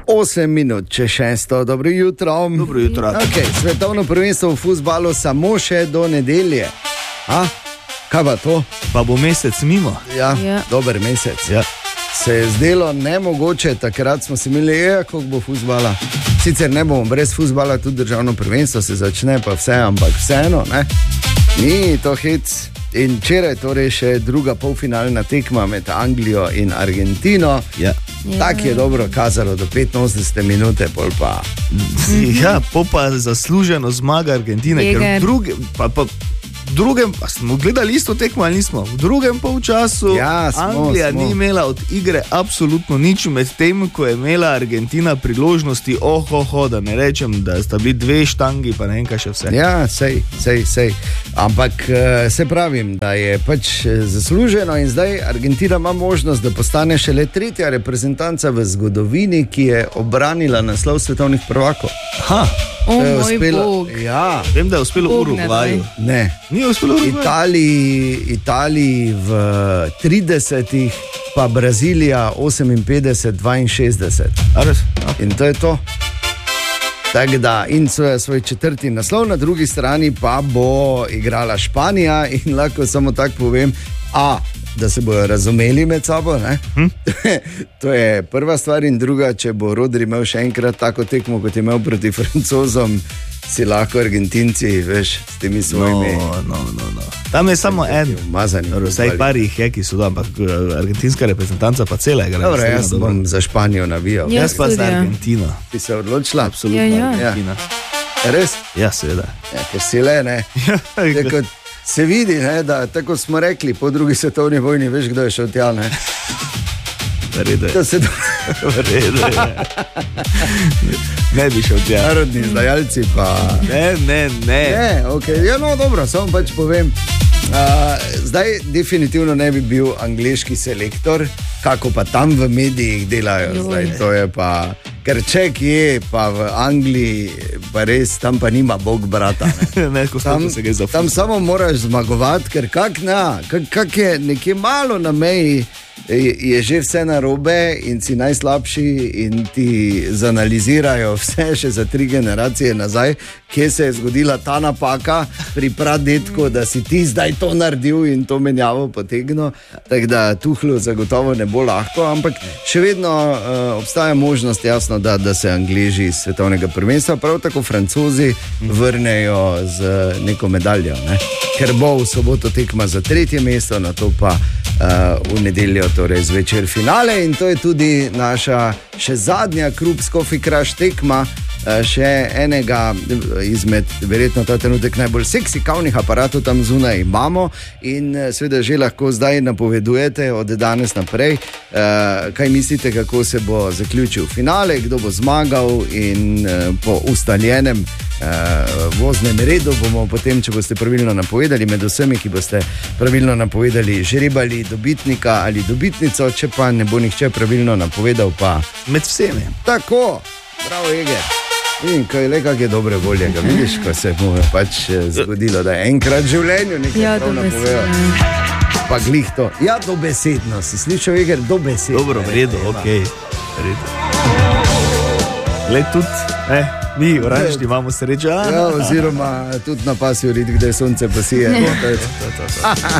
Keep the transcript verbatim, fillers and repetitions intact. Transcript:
osem minut, če šesto, dobro jutro. Dobro jutro. Okay, svetovno prvenstvo v fuzbalu samo še do nedelje. A? Kaj pa to? Pa bo mesec mimo. Ja, Ja. dober mesec. Ja. Se je zdelo nemogoče, takrat smo si imeli, je, kako bo fuzbala. Sicer ne bomo brez fuzbala, tudi državno prvenstvo se začne, pa vse, ampak vseeno, ne? Ni to hec. In včeraj torej še druga polfinalna tekma med Anglijo in Argentino. Ja. Tako je dobro kazalo do petinosemdesete minute, pol pa. Ja, po pa zasluženo zmaga Argentine, ker v Eger. drugem, pa, pa, v drugem, pa smo gledali isto tekmo ali nismo? V drugem polčasu Ja, smo, Anglija smo. ni imela od igre absolutno nič, med tem, ko je imela Argentina priložnosti, ohoho, da ne rečem, da sta bili dve štangi, pa ne vem kaj še vse. Ja, sej, sej, sej. Ampak eh, se pravim, da je pač eh, zasluženo in zdaj Argentina ima možnost, da postane šele tretja reprezentanca v zgodovini, ki je obranila naslov svetovnih prvakov. Ha, O To je moj uspelo- bog. Ja, vem, da je uspelo Bog ne Urugvaju. ne. Ni uspelo Urugvaju? Italiji, Italiji v tridesetih, pa Brazilija oseminpetdeset dvainšestdeset. A res? A, In to je to. Tako da, in so svoj četrti naslov, na drugi strani pa bo igrala Španija in lahko samo tako povem, a, da se bodo razumeli med sabo. Hm? To je prva stvar in druga, če bo Rodri imel še enkrat tako tekmo, kot je imel proti Francozom, si lahko Argentinci, veš, s temi no, svojimi no, no, no. Tam je samo en. umazani. Vsaj futbali. par jih je, ki so da, ampak eh, argentinska reprezentanca pa cela igra. Dobro, Naslednja jaz dobro. bom za Španijo navijal. Ja. Jaz pa za tudi, ja. Argentino. Ti se odločila? Absolutno Ja, ja. Argentina. Res? Ja, seveda. Ja, ker si le, ne. Zdaj, kot se vidi, ne, da tako smo rekli po drugi svetovni vojni, veš, kdo je šel tja. Ne, Redo je. to se do... Redo je. Ne bi šel tja. narodni izdajalci pa. Ne, ne, ne. Ne, okay. Ja, no, dobro, samo pač povem. Uh, zdaj, definitivno ne bi bil angleški selektor, kako pa tam v medijih delajo. Joj. Zdaj, to je pa, ker če kje, pa v Angliji, pa res tam pa nima Bog brata. Ne. Ne, ko Tam, se gre za tam samo moraš zmagovati, ker kak, ne, kak, kak je nekje malo na meji, je, je že vse narobe in si najslabši in ti zanalizirajo vse še za tri generacije nazaj, kje se je zgodila ta napaka pri pradetku, da si ti zdaj to naredil in to menjavo potegnil. Tako da Tuhlu zagotovo ne bo lahko, ampak še vedno uh, obstaja možnost, jasno, da, da se Angleži iz svetovnega prvenstva, prav tako Francozi vrnejo z neko medaljo, ne? Ker bo v soboto tekma za tretje mesto, na to pa uh, v nedeljo, torej zvečer finale in to je tudi naša še zadnja Krupp Coffee Crush tekma. Še enega izmed, verjetno ta trenutek najbolj seksi kavnih aparatov tam zunaj imamo in seveda že lahko zdaj napovedujete od danes naprej, kaj mislite, kako se bo zaključil finale, kdo bo zmagal in po ustaljenem voznem redu bomo potem, če boste pravilno napovedali, med vsemi, ki boste pravilno napovedali, žrebali dobitnika ali dobitnico, če pa ne bo nihče pravilno napovedal, pa med vsemi. Tako, bravo Eger. In ko je le kakšne dobre volje, ga vidiš, ko se mu je pač eh, zgodilo, da je enkrat v življenju nekaj Ja, prav napovedal. dobesedno. Pa glih to. Ja, dobesedno, si slišal, Eger, dobesedno. Dobro, v redu, ok. V redu. Gled tudi, eh, mi oranžni imamo srečo. Ja, oziroma tudi na pasju rit, kde sonce posije. To je to.